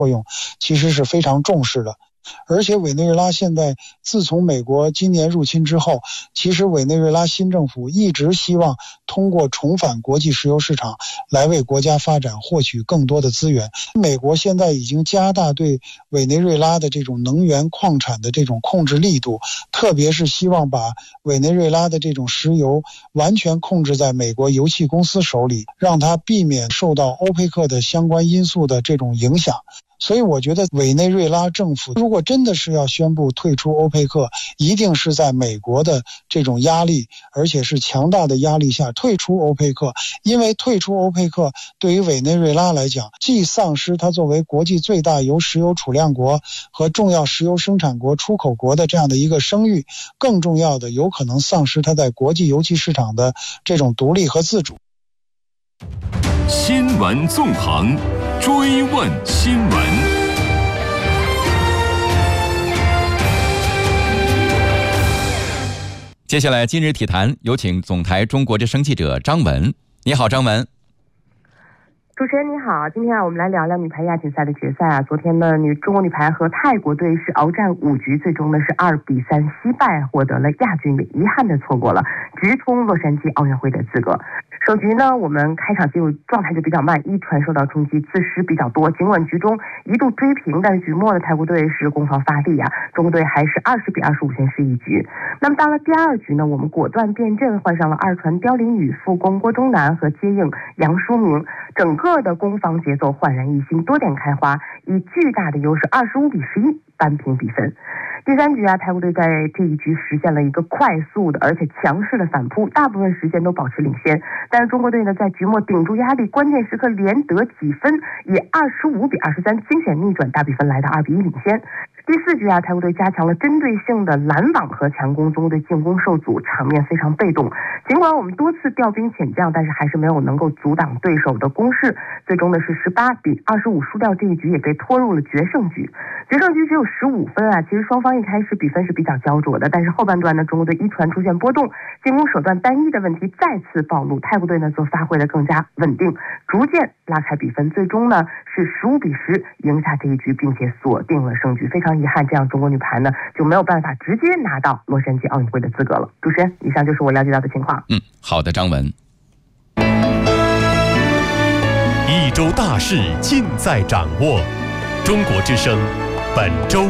作用其实是非常重视的。而且委内瑞拉现在自从美国今年入侵之后，其实委内瑞拉新政府一直希望通过重返国际石油市场来为国家发展获取更多的资源。美国现在已经加大对委内瑞拉的这种能源矿产的这种控制力度，特别是希望把委内瑞拉的这种石油完全控制在美国油气公司手里，让它避免受到欧佩克的相关因素的这种影响。所以我觉得委内瑞拉政府如果真的是要宣布退出欧佩克，一定是在美国的这种压力，而且是强大的压力下退出欧佩克。因为退出欧佩克对于委内瑞拉来讲，既丧失它作为国际最大石油储量国和重要石油生产国出口国的这样的一个声誉，更重要的有可能丧失它在国际油气市场的这种独立和自主。 新闻纵横，追问新闻。 接下来今日体坛，有请总台中国之声记者张文。你好，张文。 主持人你好，今天我们来聊聊女排亚锦赛的决赛昨天呢，中国女排和泰国队是鏖战5局，最终呢是2-3惜败，获得了亚军，遗憾的错过了直通洛杉矶奥运会的资格。首局呢，我们开场进入状态就比较慢，一传受到冲击，自失比较多。尽管局中一度追平，但是局末的泰国队是攻防发力中国队还是20-25先失一局。那么到了第二局呢，我们果断变阵，换上了二传刁琳宇副攻郭钟南和接应杨舒明，整个的攻防节奏焕然一新，多点开花，以巨大的优势25-11扳平比分。第三局泰国队在这一局实现了一个快速的而且强势的反扑，大部分时间都保持领先，但是中国队呢在局末顶住压力，关键时刻连得几分，以25-23惊险逆转，大比分来到2-1领先。第四局泰国队加强了针对性的拦网和强攻，中国队进攻受阻，场面非常被动。尽管我们多次调兵遣将，但是还是没有能够阻挡对手的攻势，最终呢是18-25输掉这一局，也被拖入了决胜局。决胜局只有15分其实双方一开始比分是比较焦灼的，但是后半段呢，中国队一传出现波动，进攻手段单一的问题再次暴露，泰国队呢则发挥得更加稳定，逐渐拉开比分，最终呢是15-10赢下这一局，并且锁定了胜局。非常遗憾，这样中国女排呢就没有办法直接拿到洛杉矶奥运会的资格了。主持人，以上就是我了解到的情况。 好的，张文。 一周大事尽在掌握，中国之声本周。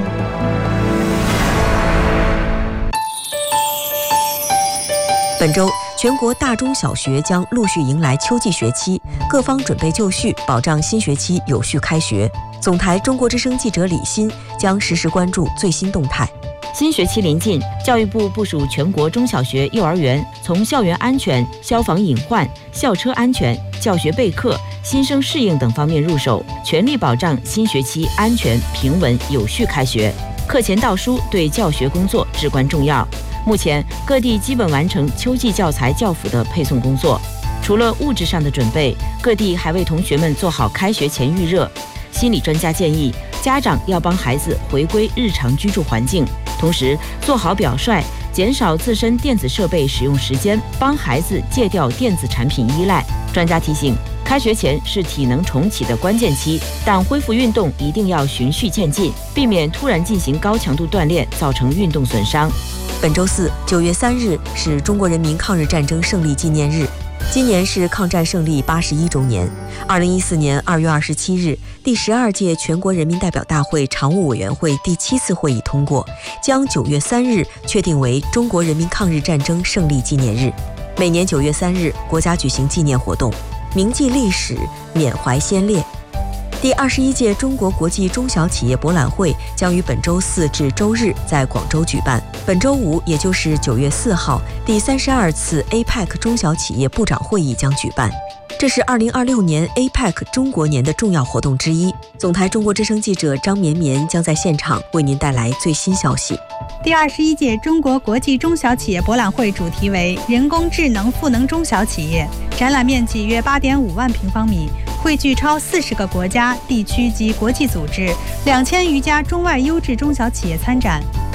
本周全国大中小学将陆续迎来秋季学期，各方准备就绪，保障新学期有序开学。总台中国之声记者李欣将实时关注最新动态。 新学期临近，教育部部署全国中小学、幼儿园从校园安全、消防隐患、校车安全、教学备课、新生适应等方面入手，全力保障新学期安全、平稳、有序开学。课前到书对教学工作至关重要。目前各地基本完成秋季教材教辅的配送工作，除了物质上的准备，各地还为同学们做好开学前预热。心理专家建议，家长要帮孩子回归日常居住环境，同时做好表率，减少自身电子设备使用时间，帮孩子戒掉电子产品依赖。专家提醒，开学前是体能重启的关键期，但恢复运动一定要循序渐进，避免突然进行高强度锻炼，造成运动损伤。 本周四9月3日是中国人民抗日战争胜利纪念日，今年是抗战胜利81周年。2014年2月27日，第12届全国人民代表大会常务委员会第7次会议通过，将9月3日确定为中国人民抗日战争胜利纪念日。每年9月3日，国家举行纪念活动，铭记历史，缅怀先烈。第21届中国国际中小企业博览会将于本周四至周日在广州举办。本周五，也就是9月4号，第32次 APEC 中小企业部长会议将举办。这是2026年 APEC 中国年的重要活动之一。总台中国之声记者张绵绵将在现场为您带来最新消息。 第21届中国国际中小企业博览会主题为人工智能赋能中小企业，展览面积约8.5万平方米，汇聚超40个国家、地区及国际组织，2000余家中外优质中小企业参展。同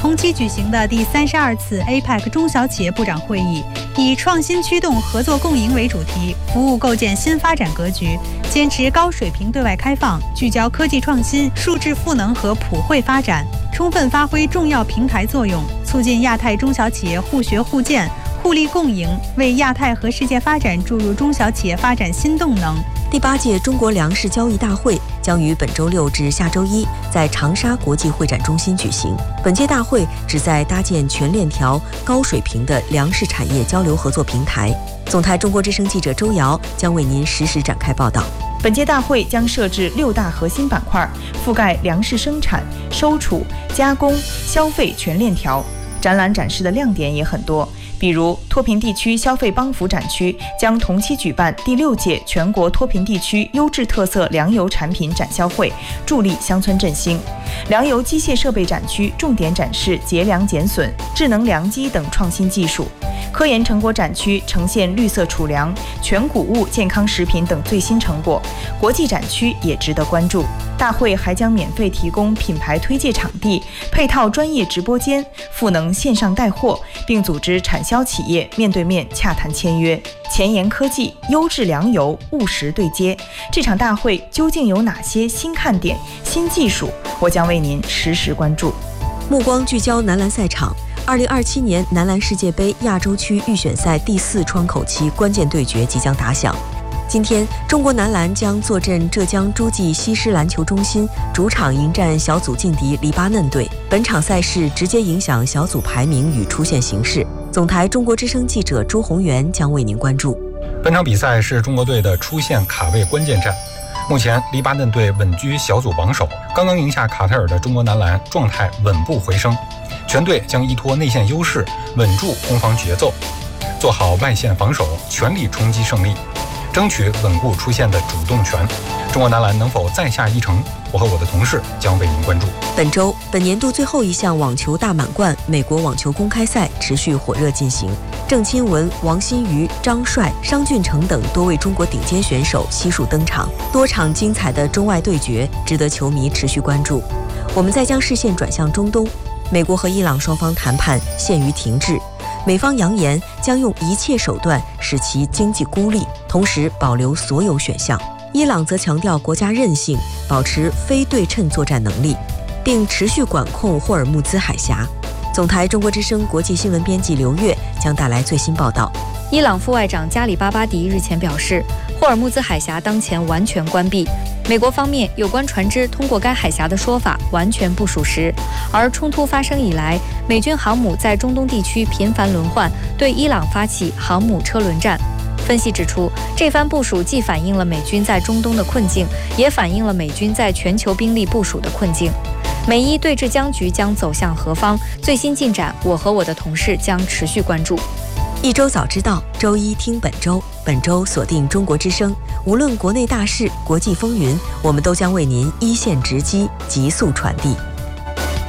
同期举行的第32次 APEC 中小企业部长会议，以创新驱动合作共赢为主题，服务构建新发展格局，坚持高水平对外开放，聚焦科技创新、数字赋能和普惠发展，充分发挥重要平台作用，促进亚太中小企业互学互鉴、互利共赢，为亚太和世界发展注入中小企业发展新动能。 第8届中国粮食交易大会将于本周6至下周1在长沙国际会展中心举行。本届大会旨在搭建全链条、高水平的粮食产业交流合作平台。总台中国之声记者周瑶将为您实时展开报道。 本届大会将设置6大核心板块，覆盖粮食生产、收储、加工、消费全链条。展览展示的亮点也很多，比如脱贫地区消费帮扶展区将同期举办第6届全国脱贫地区优质特色粮油产品展销会，助力乡村振兴。粮油机械设备展区重点展示节粮减损、智能粮机等创新技术。科研成果展区呈现绿色储粮、全谷物健康食品等最新成果。国际展区也值得关注。大会还将免费提供品牌推介场地、配套专业直播间，赋能线上带货，并组织产销企业面对面洽谈签约。前沿科技、优质粮油务实对接，这场大会究竟有哪些新看点、新技术？我将为您实时关注。 目光聚焦男篮赛场。2027年男篮世界杯亚洲区预选赛第4窗口期关键对决即将打响。今天，中国男篮将坐镇浙江诸暨西施篮球中心，主场迎战小组劲敌黎巴嫩队。本场赛事直接影响小组排名与出线形势。总台中国之声记者朱宏元将为您关注。 本场比赛是中国队的出线卡位关键战。目前，黎巴嫩队稳居小组榜首，刚刚赢下卡塔尔的中国男篮状态稳步回升。全队将依托内线优势，稳住攻防节奏，做好外线防守，全力冲击胜利，争取稳固出线的主动权。中国男篮能否再下一城？我和我的同事将为您关注。 本年度最后一项网球大满贯美国网球公开赛持续火热进行，郑钦文、王欣瑜、张帅、商俊成等多位中国顶尖选手悉数登场，多场精彩的中外对决值得球迷持续关注。我们再将视线转向中东，美国和伊朗双方谈判陷于停滞，美方扬言将用一切手段使其经济孤立，同时保留所有选项。伊朗则强调国家韧性，保持非对称作战能力，并持续管控霍尔木兹海峡。总台中国之声国际新闻编辑刘越将带来最新报道。 伊朗副外长加里巴巴迪日前表示，霍尔木兹海峡当前完全关闭。美国方面有关船只通过该海峡的说法完全不属实，而冲突发生以来，美军航母在中东地区频繁轮换，对伊朗发起航母车轮战。分析指出，这番部署既反映了美军在中东的困境，也反映了美军在全球兵力部署的困境。美伊对峙僵局将走向何方？最新进展，我和我的同事将持续关注。 一周早知道，周一听本周。本周锁定中国之声，无论国内大事、国际风云，我们都将为您一线直击，急速传递。